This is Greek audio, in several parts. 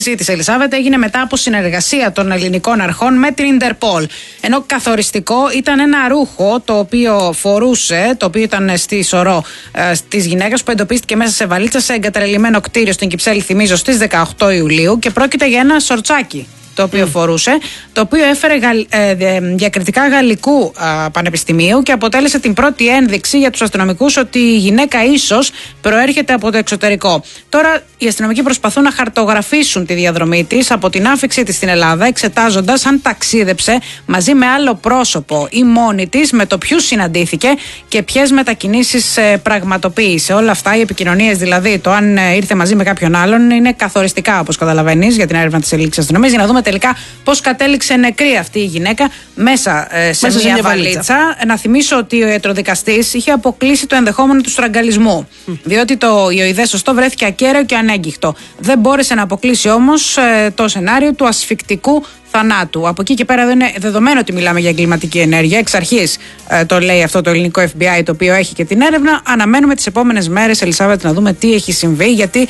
της Ελισάβετ έγινε μετά από συνεργασία των ελληνικών αρχών με την Ιντερπολ. Ενώ καθοριστικό ήταν ένα ρούχο το οποίο φορούσε, το οποίο ήταν στη σωρό της γυναίκας που εντοπίστηκε μέσα σε βαλίτσα σε εγκαταλελειμμένο κτίριο στην Κυψέλη, θυμίζω, στις 18 Ιουλίου και πρόκειται για ένα σορτσάκι το οποίο φορούσε, το οποίο έφερε διακριτικά γαλλικού πανεπιστημίου και αποτέλεσε την πρώτη ένδειξη για τους αστυνομικούς ότι η γυναίκα ίσως προέρχεται από το εξωτερικό. Τώρα οι αστυνομικοί προσπαθούν να χαρτογραφήσουν τη διαδρομή της από την άφιξή της στην Ελλάδα, εξετάζοντας αν ταξίδεψε μαζί με άλλο πρόσωπο ή μόνη της, με το ποιους συναντήθηκε και ποιες μετακινήσεις πραγματοποίησε. Όλα αυτά, οι επικοινωνίες δηλαδή, το αν ήρθε μαζί με κάποιον άλλον, είναι καθοριστικά, όπως καταλαβαίνεις, για την έρευνα της ελληνικής αστυνομίας, για να δούμε τελικά πώς κατέληξε νεκρή αυτή η γυναίκα μέσα σε μια βαλίτσα. Να θυμίσω ότι ο ιατροδικαστής είχε αποκλείσει το ενδεχόμενο του στραγγαλισμού. Διότι το ιοειδές σωστό βρέθηκε ακέραιο και ανέγκυχτο. Δεν μπόρεσε να αποκλείσει όμως το σενάριο του ασφυκτικού θανάτου. Από εκεί και πέρα δεν είναι δεδομένο ότι μιλάμε για εγκληματική ενέργεια. Εξ αρχής το λέει αυτό το ελληνικό FBI, το οποίο έχει και την έρευνα. Αναμένουμε τις επόμενες μέρες, Ελισάβετ, να δούμε τι έχει συμβεί, γιατί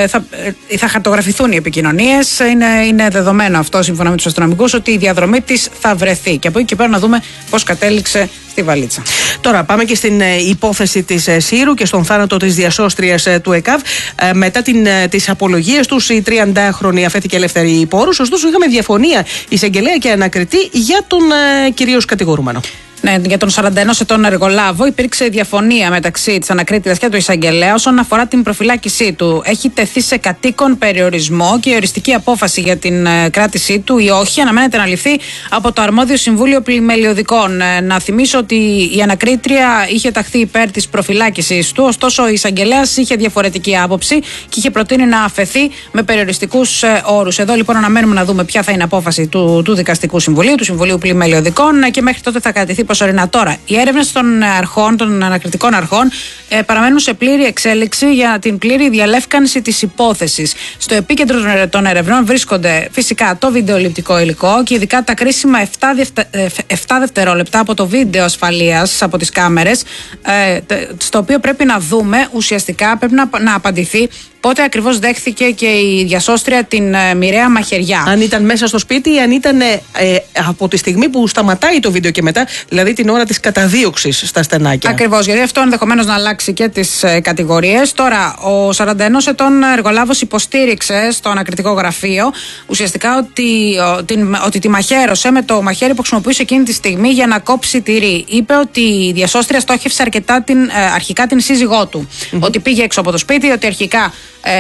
θα χαρτογραφηθούν οι επικοινωνίες. Είναι δεδομένο αυτό, σύμφωνα με τους αστυνομικούς, ότι η διαδρομή της θα βρεθεί. Και από εκεί και πέρα να δούμε πώς κατέληξε στη βαλίτσα. Τώρα πάμε και στην υπόθεση της Σύρου και στον θάνατο της διασώστριας του ΕΚΑΒ. Μετά τις απολογίες τους, η 30χρονη αφέθηκε ελεύθερη υπό όρους. Ωστόσο, είχαμε διαφωνία εισαγγελέα και ανακριτή για τον κυρίως κατηγορούμενο. Ναι, για τον 41 ετών εργολάβο υπήρξε διαφωνία μεταξύ της ανακρίτριας και του εισαγγελέα όσον αφορά την προφυλάκησή του. Έχει τεθεί σε κατοίκον περιορισμό και η οριστική απόφαση για την κράτησή του ή όχι αναμένεται να ληφθεί από το αρμόδιο Συμβούλιο Πλημελιωδικών. Να θυμίσω ότι η ανακρίτρια είχε ταχθεί υπέρ της προφυλάκησής του, ωστόσο ο εισαγγελέας είχε διαφορετική άποψη και είχε προτείνει να αφαιθεί με περιοριστικούς όρους. Εδώ λοιπόν αναμένουμε να δούμε ποια θα είναι η απόφαση του Δικαστικού Συμβουλίου, του Συμβουλίου Πλημελιωδικών, και μέχρι τότε θα κρατηθεί προσωρινά. Τώρα, οι έρευνες των ανακριτικών αρχών παραμένουν σε πλήρη εξέλιξη για την πλήρη διαλεύκανση της υπόθεσης. Στο επίκεντρο των ερευνών βρίσκονται φυσικά το βιντεοληπτικό υλικό και ειδικά τα κρίσιμα 7 δευτερόλεπτα από το βίντεο ασφαλείας από τις κάμερες, στο οποίο πρέπει να δούμε ουσιαστικά, πρέπει να απαντηθεί πότε ακριβώς δέχθηκε και η διασώστρια την μοιραία μαχαιριά. Αν ήταν μέσα στο σπίτι ή αν ήταν από τη στιγμή που σταματάει το βίντεο και μετά, δηλαδή την ώρα της καταδίωξης στα στενάκια. Ακριβώς, γιατί αυτό ενδεχομένως να αλλάξει και τις κατηγορίες. Τώρα, ο 41 ετών εργολάβος υποστήριξε στο ανακριτικό γραφείο ουσιαστικά ότι τη μαχαίρωσε με το μαχαίρι που χρησιμοποιούσε εκείνη τη στιγμή για να κόψει τυρί. Είπε ότι η διασώστρια στόχευσε αρχικά την σύζυγό του. Ότι πήγε έξω από το σπίτι, ότι αρχικά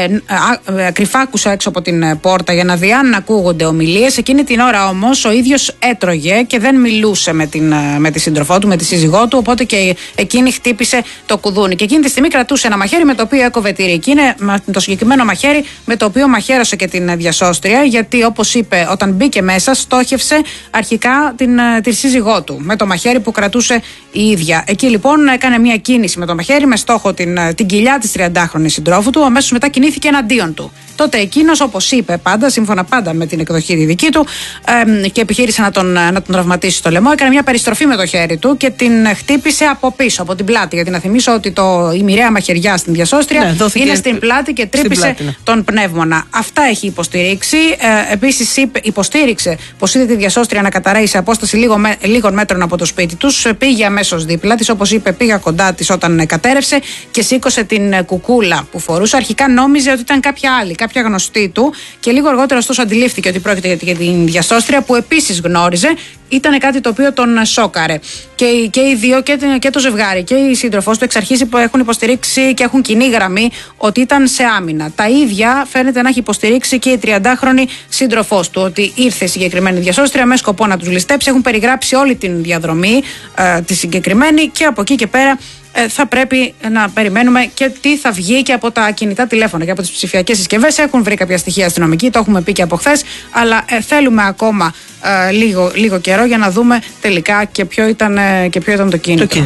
κρυφάκουσα έξω από την πόρτα για να δει αν ακούγονται ομιλίες. Εκείνη την ώρα όμως ο ίδιος έτρωγε και δεν μιλούσε με τη σύντροφό του, με τη σύζυγό του, οπότε και εκείνη χτύπησε το κουδούνι. Και εκείνη τη στιγμή κρατούσε ένα μαχαίρι με το οποίο έκοβε τυρί. Και είναι το συγκεκριμένο μαχαίρι με το οποίο μαχαίρωσε και την διασώστρια, γιατί όπως είπε, όταν μπήκε μέσα, στόχευσε αρχικά τη σύζυγό του με το μαχαίρι που κρατούσε η ίδια. Εκεί λοιπόν έκανε μια κίνηση με το μαχαίρι με στόχο την κοιλιά της 30χρονης συντρόφου του, αμέσως μετά κινήθηκε εναντίον του. Τότε εκείνος, όπως είπε πάντα, σύμφωνα πάντα με την εκδοχή τη δική του, και επιχείρησε να τον τραυματίσει στο λαιμό, έκανε μια περιστροφή με το χέρι του και την χτύπησε από πίσω, από την πλάτη. Γιατί να θυμίσω ότι η μοιραία μαχαιριά στην διασώστρια είναι στην πλάτη και τρύπησε τον πνεύμονα. Αυτά έχει υποστηρίξει. Επίσης υποστήριξε πως είδε τη διασώστρια να καταραίει σε απόσταση λίγων μέτρων από το σπίτι τους. Πήγε αμέσως δίπλα της, όπως είπε, πήγα κοντά της όταν κατέρευσε και σήκωσε την κουκούλα που φορούσε. Αρχικά νόμιζε ότι ήταν κάποια άλλη, κάποια γνωστή του, και λίγο αργότερα ωστόσο αντιλήφθηκε ότι πρόκειται για την διασώστρια που επίσης γνώριζε. Ήταν κάτι το οποίο τον σόκαρε. Και οι δύο, και το ζευγάρι και η σύντροφός του, εξ αρχής έχουν υποστηρίξει και έχουν κοινή γραμμή ότι ήταν σε άμυνα. Τα ίδια φαίνεται να έχει υποστηρίξει και η 30χρονη σύντροφός του, ότι ήρθε η συγκεκριμένη διασώστρια με σκοπό να τους ληστέψει. Έχουν περιγράψει όλη την διαδρομή τη συγκεκριμένη, και από εκεί και πέρα θα πρέπει να περιμένουμε και τι θα βγει και από τα κινητά τηλέφωνα και από τις ψηφιακές συσκευές. Έχουν βρει κάποια στοιχεία αστυνομικοί, το έχουμε πει και από χθες, αλλά θέλουμε ακόμα λίγο καιρό για να δούμε τελικά και ποιο ήταν το κίνητρο.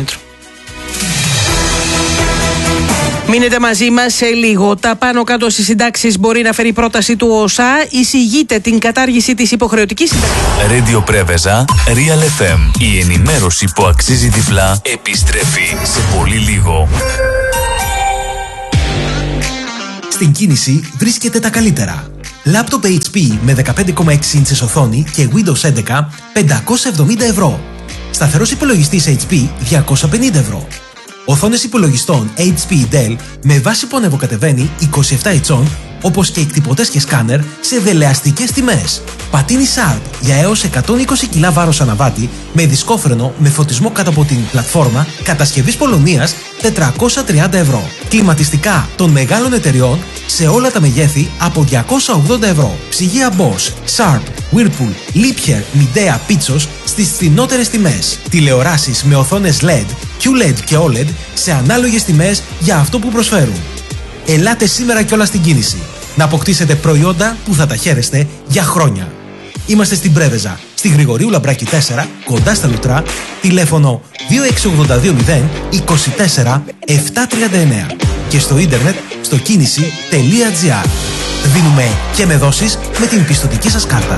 Μείνετε μαζί μας σε λίγο. Τα πάνω κάτω στις συντάξεις μπορεί να φέρει πρόταση του ΟΣΑ. Εισηγείται την κατάργηση της υποχρεωτικής συντάξης. Radio Πρέβεζα, Real FM. Η ενημέρωση που αξίζει διπλά επιστρέφει σε πολύ λίγο. Στην κίνηση βρίσκεται τα καλύτερα. Λάπτοπ HP με 15,6 ίντσες οθόνη και Windows 11, 570 ευρώ. Σταθερός υπολογιστής HP, 250 ευρώ. Οθόνες υπολογιστών HP Dell με βάση που ανεβοκατεβαίνει 27 ετσών, όπως και εκτυπωτές και σκάνερ σε δελεαστικές τιμές. Πατίνι Sharp για έως 120 κιλά βάρος αναβάτη με δισκόφρενο με φωτισμό κάτω από την πλατφόρμα κατασκευής Πολωνίας, 430 ευρώ. Κλιματιστικά των μεγάλων εταιριών σε όλα τα μεγέθη από 280 ευρώ. Ψυγεία Bosch, Sharp, Whirlpool, Liebherr, Midea, Pitsos στις φθηνότερες τιμές. Τηλεοράσεις με οθόνες LED, QLED και OLED σε ανάλογες τιμές για αυτό που προσφέρουν. Ελάτε σήμερα κιόλας στην κίνηση να αποκτήσετε προϊόντα που θα τα χαίρεστε για χρόνια. Είμαστε στην Πρέβεζα, στη Γρηγορίου Λαμπράκη 4, κοντά στα Λουτρά, τηλέφωνο 26820 24 739 και στο ίντερνετ στο κίνηση.gr. Δίνουμε και με δόσεις με την πιστωτική σας κάρτα.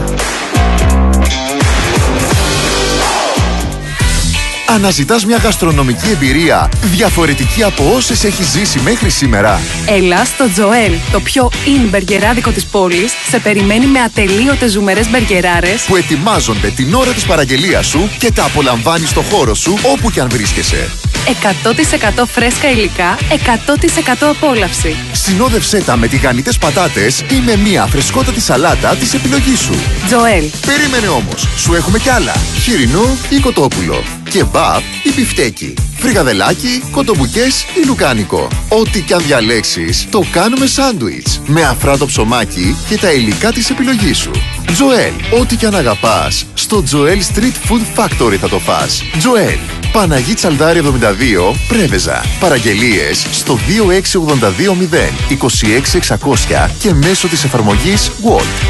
Αναζητάς μια γαστρονομική εμπειρία διαφορετική από όσες έχεις ζήσει μέχρι σήμερα? Έλα στο Τζοέλ, το πιο in μπεργκεράδικο της πόλης, σε περιμένει με ατελείωτες ζουμερές μπεργκεράρες που ετοιμάζονται την ώρα της παραγγελίας σου και τα απολαμβάνεις στο χώρο σου όπου κι αν βρίσκεσαι. 100% φρέσκα υλικά, 100% απόλαυση. Συνόδευσέ τα με τηγανιτές πατάτες ή με μια φρεσκότατη σαλάτα της επιλογής σου. Τζοέλ. Περίμενε όμως, σου έχουμε κι άλλα. Χοιρινό ή κοτόπουλο, κεμπάπ ή μπιφτέκι, φρικαδελάκι, κοτομπουκές ή λουκάνικο. Ό,τι κι αν διαλέξεις, το κάνουμε σάντουιτς με αφράτο ψωμάκι και τα υλικά της επιλογής σου. Τζοέλ, ό,τι κι αν αγαπάς, στο Τζοέλ Street Food Factory θα το φας. Τζοέλ, Παναγί Τσαλδάρη 72, Πρέβεζα. Παραγγελίες στο 26820 26600 και μέσω της εφαρμογής Walt.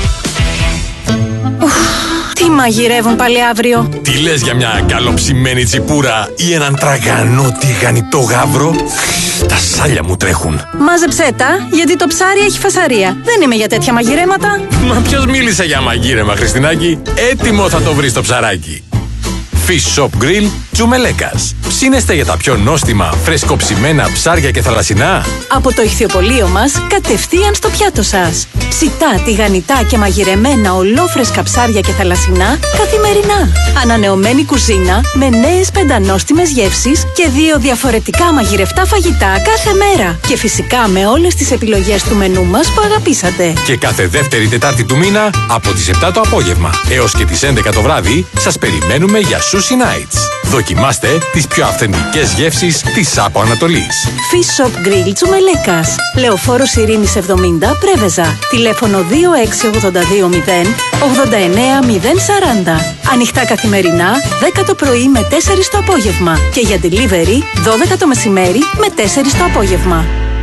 Τι μαγειρεύουν πάλι αύριο? Τι λες για μια καλοψημένη τσιπούρα ή έναν τραγανό τηγανιτό γάβρο? Τα σάλια μου τρέχουν. Μάζεψέ τα, γιατί το ψάρι έχει φασαρία. Δεν είμαι για τέτοια μαγειρέματα. Μα ποιος μίλησε για μαγείρεμα, Χριστινάκη? Έτοιμο θα το βρεις το ψαράκι. Fish Shop Grill Τσουμελέκας. Ψήνεστε για τα πιο νόστιμα, φρεσκοψημένα ψάρια και θαλασσινά? Από το ηχθιοπωλείο μας, κατευθείαν στο πιάτο σας. Ψητά, τηγανιτά και μαγειρεμένα ολόφρεσκα ψάρια και θαλασσινά καθημερινά. Ανανεωμένη κουζίνα με νέες πεντανόστιμες γεύσεις και 2 διαφορετικά μαγειρευτά φαγητά κάθε μέρα. Και φυσικά με όλες τις επιλογές του μενού μας που αγαπήσατε. Και κάθε δεύτερη Τετάρτη του μήνα από τις 7 το απόγευμα έως και τις 11 το βράδυ σας περιμένουμε για Sushi Nights. Δοκιμάστε τις πιο αυθεντικές γεύσεις της Άπο Ανατολής. Fish Shop Grill Τσουμελέκας. Λεωφόρος Ειρήνης 70, Πρέβεζα. Τηλέφωνο 26820 89040. Ανοιχτά καθημερινά, 10 το πρωί με 4 το απόγευμα. Και για delivery, 12 το μεσημέρι με 4 το απόγευμα.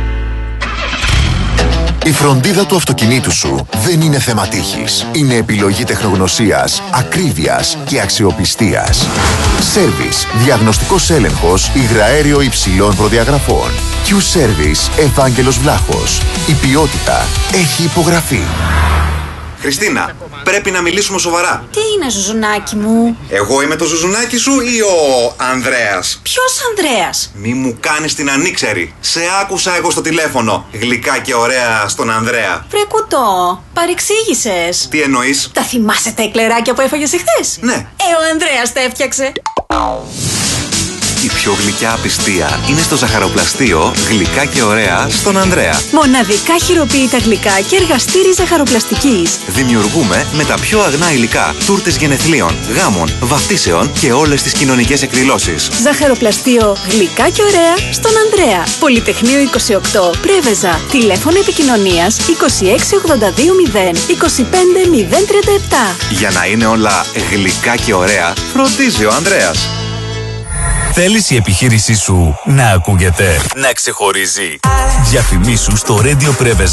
Η φροντίδα του αυτοκινήτου σου δεν είναι θέμα τύχης. Είναι επιλογή τεχνογνωσίας, ακρίβειας και αξιοπιστίας. Service, διαγνωστικός έλεγχος, υγραέριο υψηλών προδιαγραφών. Q-Service, Ευάγγελος Βλάχος. Η ποιότητα έχει υπογραφεί. Χριστίνα, πρέπει να μιλήσουμε σοβαρά. Τι είναι, ζουζουνάκι μου? Εγώ είμαι το ζουζουνάκι σου ή ο Ανδρέας? Ποιος Ανδρέας? Μη μου κάνεις την ανήξερη. Σε άκουσα εγώ στο τηλέφωνο. Γλυκά και ωραία στον Ανδρέα. Βρε κουτό, παρεξήγησες. Τι εννοείς? Τα θυμάσαι τα εκλεράκια που έφαγες εχθές? Ναι. Ο Ανδρέας τα έφτιαξε. Η πιο γλυκιά απιστία είναι στο ζαχαροπλαστείο Γλυκά και ωραία στον Ανδρέα. Μοναδικά χειροποίητα γλυκά και εργαστήρι ζαχαροπλαστικής. Δημιουργούμε με τα πιο αγνά υλικά τούρτες γενεθλίων, γάμων, βαφτίσεων και όλες τις κοινωνικές εκδηλώσεις. Ζαχαροπλαστείο Γλυκά και ωραία στον Ανδρέα. Πολυτεχνείο 28, Πρέβεζα. Τηλέφωνο επικοινωνίας 26820 25037. Για να είναι όλα γλυκά και ωραία, φροντίζει ο Ανδρέας. Θέλεις η επιχείρησή σου να ακούγεται, να ξεχωρίζει? Διαφημίσου στο Radio Preveza